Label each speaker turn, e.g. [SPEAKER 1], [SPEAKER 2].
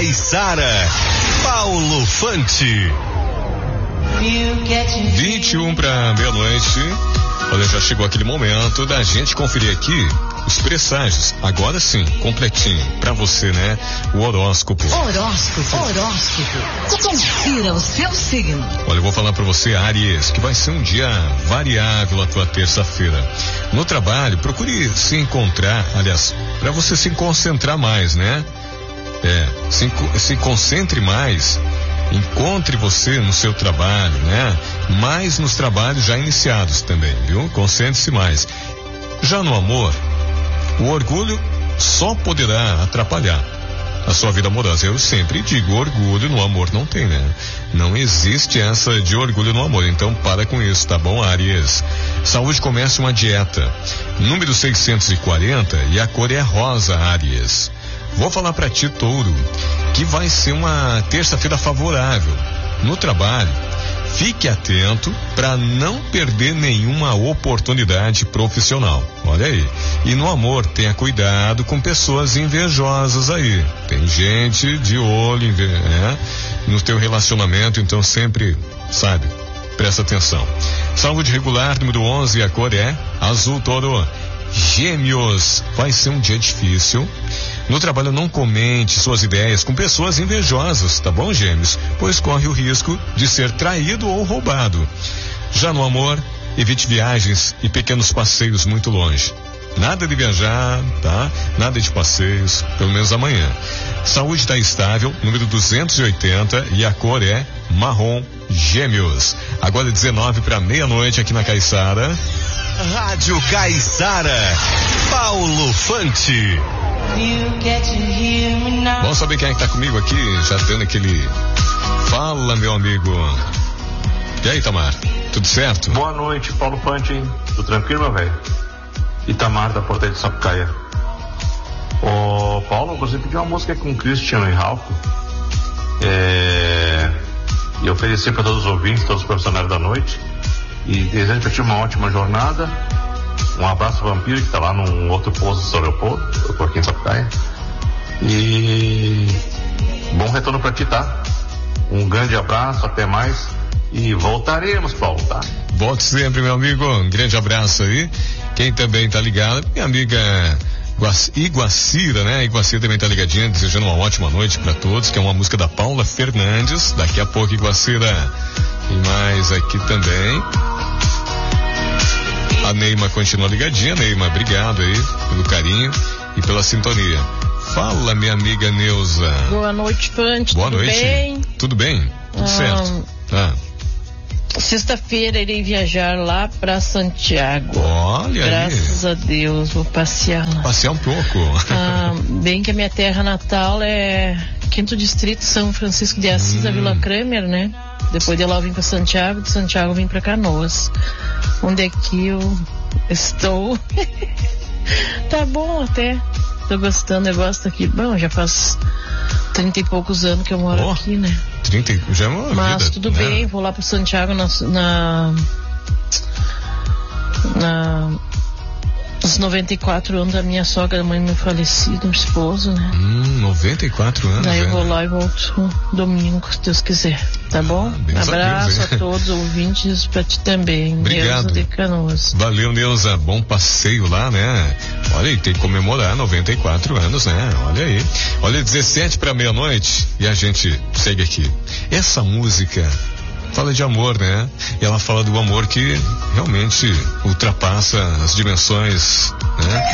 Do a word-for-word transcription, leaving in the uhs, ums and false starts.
[SPEAKER 1] Caiçara, Paulo Fante.
[SPEAKER 2] vinte e um para meia-noite. Olha, já chegou aquele momento da gente conferir aqui os presságios. Agora sim, completinho, pra você, né? O horóscopo.
[SPEAKER 3] Horóscopo, horóscopo. Confira o seu signo.
[SPEAKER 2] Olha, eu vou falar pra você, Áries, que vai ser um dia variável a tua terça-feira. No trabalho, procure se encontrar, aliás, pra você se concentrar mais, né? É, se, se concentre mais. Encontre você no seu trabalho, né? Mais nos trabalhos já iniciados também, viu? Concentre-se mais. Já no amor, o orgulho só poderá atrapalhar a sua vida amorosa. Eu sempre digo, orgulho no amor não tem, né? Não existe essa de orgulho no amor. Então para com isso, tá bom, Áries? Saúde, comece uma dieta. Número seiscentos e quarenta e a cor é rosa, Áries. Vou falar pra ti, Touro, que vai ser uma terça-feira favorável. No trabalho, fique atento para não perder nenhuma oportunidade profissional. Olha aí. E no amor, tenha cuidado com pessoas invejosas aí. Tem gente de olho, né, no teu relacionamento, então sempre, sabe, presta atenção. Saúde regular, número onze, a cor é azul, Touro. Gêmeos, vai ser um dia difícil. No trabalho, não comente suas ideias com pessoas invejosas, tá bom, Gêmeos? Pois corre o risco de ser traído ou roubado. Já no amor, evite viagens e pequenos passeios muito longe. Nada de viajar, tá? Nada de passeios, pelo menos amanhã. Saúde está estável, número duzentos e oitenta e a cor é marrom, Gêmeos. Agora dezenove para meia-noite aqui na Caiçara.
[SPEAKER 1] Rádio Caiçara, Paulo Fante.
[SPEAKER 2] Vamos saber quem é que tá comigo aqui, já dando aquele... Fala, meu amigo. E aí, Itamar, tudo certo?
[SPEAKER 4] Boa noite, Paulo Fante. Tudo tranquilo, meu velho? Itamar, da Porta de Sapucaia. Ô, Paulo, você pediu uma música com Christian e Ralph. É... E oferecer para todos os ouvintes, todos os profissionais da noite. E desejo para ti uma ótima jornada. Um abraço, Vampiro, que tá lá num outro posto de São Leopoldo. Eu tô aqui em Sapucaia. E bom retorno para ti, tá? Um grande abraço, até mais. E voltaremos, Paulo, tá?
[SPEAKER 2] Volte sempre, meu amigo. Um grande abraço aí. Quem também tá ligado, minha amiga Iguacira, né? Iguacira também tá ligadinha, desejando uma ótima noite para todos, que é uma música da Paula Fernandes. Daqui a pouco, Iguacira. E mais aqui também. A Neima continua ligadinha. Neima, obrigado aí pelo carinho e pela sintonia. Fala, minha amiga Neuza.
[SPEAKER 5] Boa noite, Fante.
[SPEAKER 2] Boa
[SPEAKER 5] Tudo
[SPEAKER 2] noite.
[SPEAKER 5] bem?
[SPEAKER 2] Tudo bem? Tudo ah, certo. Ah.
[SPEAKER 5] Sexta-feira irei viajar lá para Santiago.
[SPEAKER 2] Olha aí.
[SPEAKER 5] Graças a Deus, vou passear lá.
[SPEAKER 2] Passear um pouco.
[SPEAKER 5] Ah, bem que a minha terra natal é Quinto Distrito, São Francisco de Assis, hum. a Vila Kramer, né? Depois de lá eu vim para Santiago, de Santiago eu vim para Canoas. Onde é que eu estou? Tá bom até. Tô gostando, eu gosto aqui. Bom, já faz trinta e poucos anos que eu moro oh, aqui, né?
[SPEAKER 2] trinta, já é uma
[SPEAKER 5] Mas
[SPEAKER 2] vida,
[SPEAKER 5] tudo
[SPEAKER 2] né?
[SPEAKER 5] bem, vou lá pro Santiago na, na, na os noventa e quatro anos da minha sogra, mãe meu falecido, meu esposo, né?
[SPEAKER 2] Hum, noventa e quatro anos.
[SPEAKER 5] Daí eu
[SPEAKER 2] né?
[SPEAKER 5] vou lá e volto domingo, se Deus quiser, tá bom?
[SPEAKER 2] Ah,
[SPEAKER 5] abraço
[SPEAKER 2] a, Deus,
[SPEAKER 5] a todos os ouvintes, pra ti também.
[SPEAKER 2] Obrigado.
[SPEAKER 5] Neuza de Canoas.
[SPEAKER 2] Valeu, Neuza, bom passeio lá, né? Olha aí, tem que comemorar noventa e quatro anos, né? Olha aí. Olha, dezessete para meia-noite e a gente segue aqui. Essa música fala de amor, né? E ela fala do amor que realmente ultrapassa as dimensões, né?